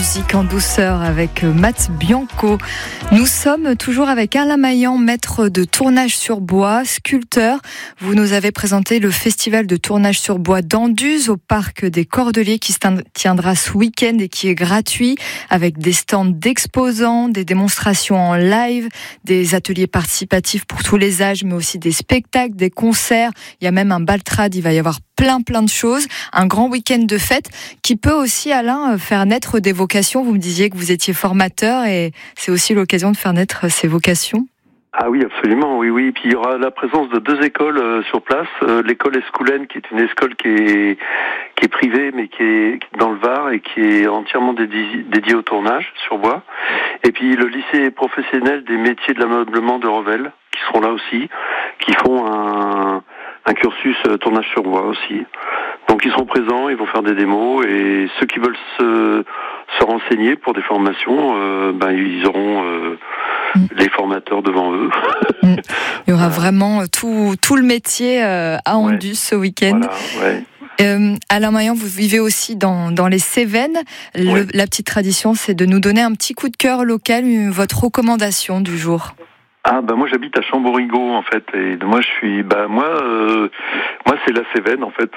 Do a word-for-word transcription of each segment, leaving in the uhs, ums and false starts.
Musique en douceur avec Matt Bianco. Nous sommes toujours avec Alain Maillan, maître de tournage sur bois, sculpteur. Vous nous avez présenté le festival de tournage sur bois d'Anduze au parc des Cordeliers qui se tiendra ce week-end et qui est gratuit avec des stands d'exposants, des démonstrations en live, des ateliers participatifs pour tous les âges, mais aussi des spectacles, des concerts. Il y a même un baltrade, il va y avoir plein plein de choses. Un grand week-end de fête qui peut aussi, Alain, faire naître des vocations. Vous me disiez que vous étiez formateur et c'est aussi l'occasion de faire naître ces vocations. Ah oui, absolument, oui, oui. Puis il y aura la présence de deux écoles euh, sur place. Euh, l'école Escoulaine, qui est une école qui est qui est privée, mais qui est dans le Var et qui est entièrement dédiée dédié au tournage sur bois. Et puis le lycée professionnel des métiers de l'ameublement de Revel, qui seront là aussi, qui font un un cursus euh, tournage sur bois aussi. Donc ils seront présents, ils vont faire des démos et ceux qui veulent se se renseigner pour des formations, euh, ben ils auront euh, mmh. les formateurs devant eux. Mmh. Il y aura vraiment tout tout le métier euh, à Anduze ouais. ce week-end. Voilà, ouais. Euh, Alain Maillan, vous vivez aussi dans, dans les Cévennes. Le, ouais. La petite tradition, c'est de nous donner un petit coup de cœur local, votre recommandation du jour. Ah bah moi j'habite à Chamborigot en fait et moi je suis bah moi euh, moi c'est la Cévennes en fait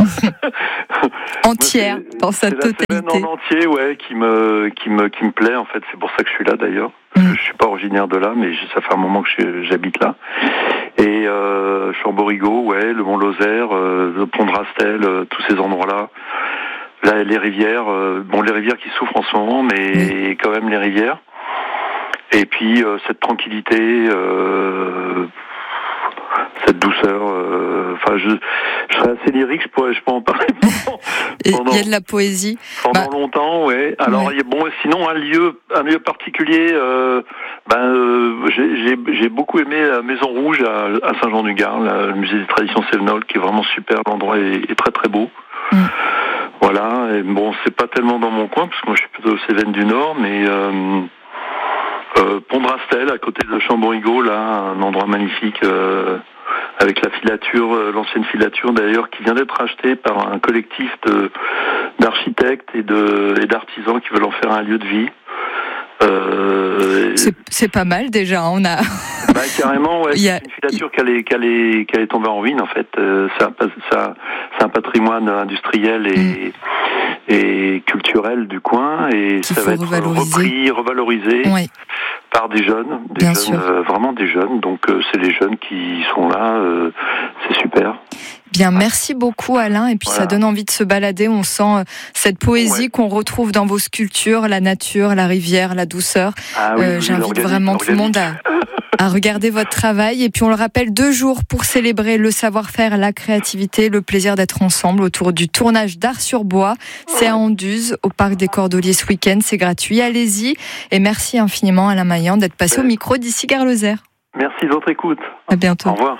entière moi, dans sa c'est totalité. La Cévennes en entier ouais qui me qui me qui me plaît en fait, c'est pour ça que je suis là d'ailleurs parce mm. que je suis pas originaire de là mais ça fait un moment que je, j'habite là et euh, Chamborigot ouais le Mont Lozère euh, le Pont de Rastel euh, tous ces endroits là là les rivières euh, bon les rivières qui souffrent en ce moment mais mm. quand même les rivières. Et puis euh, cette tranquillité, euh, cette douceur. Enfin, euh, je, je serais assez lyrique, je pourrais, je peux en parler pendant. pendant il y a de la poésie. Pendant bah, longtemps, ouais. Alors, ouais. bon, sinon un lieu, un lieu particulier. Euh, ben, euh, j'ai, j'ai, j'ai beaucoup aimé la Maison Rouge à, à Saint-Jean-du-Gard, le musée des traditions cévenoles, qui est vraiment super. L'endroit est, est très très beau. Mm. Voilà. Et bon, c'est pas tellement dans mon coin parce que moi je suis plutôt aux Cévennes du Nord, mais. Euh, Euh, Pont de Rastel, à côté de Chamborigot, là, un endroit magnifique, euh, avec la filature, euh, l'ancienne filature d'ailleurs, qui vient d'être rachetée par un collectif de, d'architectes et, de, et d'artisans qui veulent en faire un lieu de vie. Euh, c'est, c'est pas mal déjà, on a... Bah, carrément, ouais, a... c'est une filature qui allait, qui allait, qui allait tomber en ruine en fait. Euh, c'est, un, c'est, un, c'est un patrimoine industriel et... Mm. et culturel du coin et qu'il ça va être repris, revalorisé oui. par des jeunes, des Bien jeunes euh, vraiment des jeunes. Donc euh, c'est les jeunes qui sont là, euh, c'est super. Bien, merci beaucoup Alain. Et puis voilà. Ça donne envie de se balader. On sent euh, cette poésie ouais. qu'on retrouve dans vos sculptures, la nature, la rivière, la douceur. Ah oui, euh, oui, j'invite vraiment tout le monde à, à regarder votre travail. Et puis on le rappelle, deux jours pour célébrer le savoir-faire, la créativité, le plaisir d'être ensemble autour du tournage d'art sur bois. C'est à Anduze, au parc des Cordeliers ce week-end. C'est gratuit. Allez-y. Et merci infiniment Alain Maillan d'être passé ouais. au micro d'Ici Gare Lozère. Merci de votre écoute. À bientôt. Au revoir.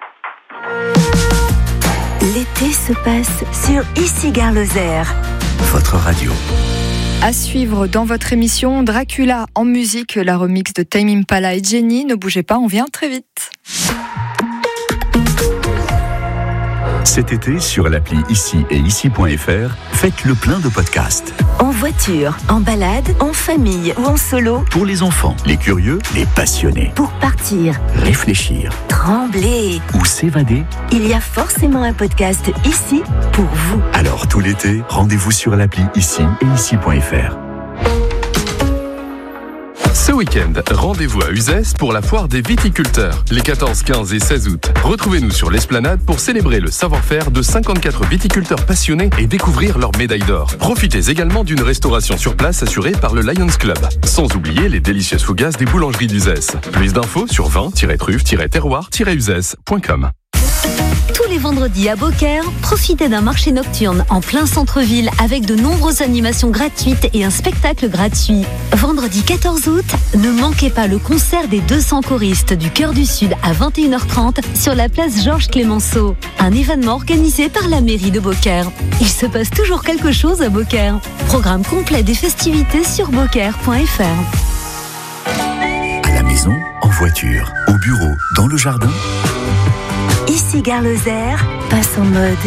L'été se passe sur Ici Gare Lozère. Votre radio. À suivre dans votre émission Dracula en musique, la remix de Tame Impala et Jenny. Ne bougez pas, on vient très vite. Cet été, sur l'appli Ici et Ici point F R, faites le plein de podcasts. En voiture, en balade, en famille ou en solo. Pour les enfants, les curieux, les passionnés. Pour partir, réfléchir, trembler ou s'évader. Il y a forcément un podcast ici pour vous. Alors tout l'été, rendez-vous sur l'appli Ici et Ici point F R. Ce week-end, rendez-vous à Uzès pour la foire des viticulteurs, les quatorze, quinze et seize août. Retrouvez-nous sur l'esplanade pour célébrer le savoir-faire de cinquante-quatre viticulteurs passionnés et découvrir leur médaille d'or. Profitez également d'une restauration sur place assurée par le Lions Club. Sans oublier les délicieuses fougasses des boulangeries d'Uzès. Plus d'infos sur vin tiret truffe tiret terroir tiret uzès point com. Tous les vendredis à Beaucaire, profitez d'un marché nocturne en plein centre-ville avec de nombreuses animations gratuites et un spectacle gratuit. Vendredi quatorze août, ne manquez pas le concert des deux cents choristes du Chœur du Sud à vingt et une heures trente sur la place Georges Clémenceau. Un événement organisé par la mairie de Beaucaire. Il se passe toujours quelque chose à Beaucaire. Programme complet des festivités sur beaucaire point f r. À la maison, en voiture, au bureau, dans le jardin. Ici Gare Lozère passe en mode